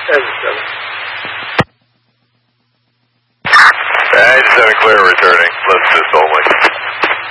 I just had a clear returning. Let's just only.